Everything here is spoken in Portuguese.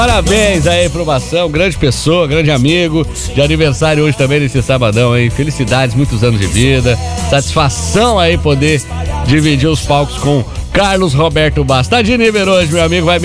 Parabéns aí pro Mação, grande pessoa, grande amigo, de aniversário hoje também nesse sabadão aí. Felicidades, muitos anos de vida, satisfação aí poder dividir os palcos com Carlos Roberto Bastos. Tá de nível hoje, meu amigo, vai